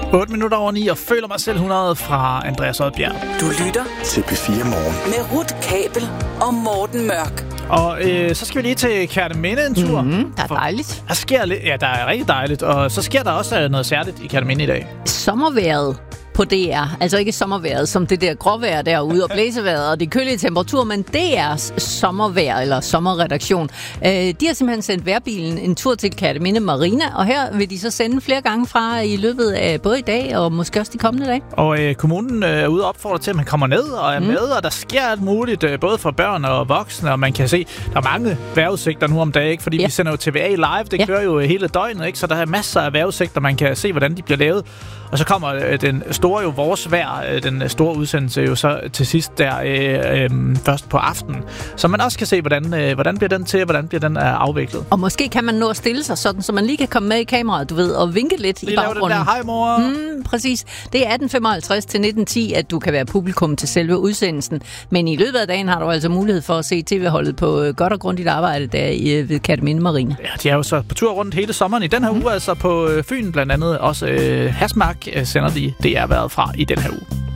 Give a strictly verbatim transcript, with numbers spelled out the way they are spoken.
otte minutter over ni og føler mig selv hundrede fra Andreas Odbjerg. Du lytter til P fire Morgen med Ruth Kabel og Morten Mørk. Og øh, så skal vi lige til Kerteminde en tur. Mm, der er dejligt. Der sker lidt, ja, der er rigtig dejligt. Og så sker der også noget særligt i Kerteminde i dag. Sommerværet på D R. Altså ikke sommerværet som det der gråvejr derude og blæsevejret og de kølige temperaturer, men D R's sommervejr eller sommerredaktion. Øh, de har simpelthen sendt vejrbilen en tur til Kerteminde Marina, og her vil de så sende flere gange fra i løbet af både i dag og måske også de kommende dage. Og øh, kommunen øh, er ude og opfordre til, at man kommer ned og er mm. med, og der sker alt muligt, øh, både for børn og voksne, og man kan se, der er mange vejrudsigter nu om dagen, ikke? Fordi ja. vi sender jo T V A live, det ja. kører jo hele døgnet, ikke? Så der er masser af vejrudsigter, man kan se, hvordan de bliver lavet. Og så kommer øh, den store jo vores vejr, øh, den store udsendelse jo så til sidst der øh, øh, først på aftenen. Så man også kan se, hvordan, øh, hvordan bliver den til, hvordan bliver den øh, afviklet. Og måske kan man nå at stille sig sådan, så man lige kan komme med i kameraet, du ved, og vinke lidt lige i baggrunden. Lige lave den der, hej mor. Mm, præcis. Det er atten femoghalvtreds til nitten ti, at du kan være publikum til selve udsendelsen. Men i løbet af dagen har du altså mulighed for at se T V-holdet på øh, godt og grundigt arbejde der i, ved Kerteminde Marina. Ja, de er jo så på tur rundt hele sommeren i den her mm. uge, altså på øh, Fyn blandt andet, også øh, Hasmark sender de D R-vejret fra i den her uge.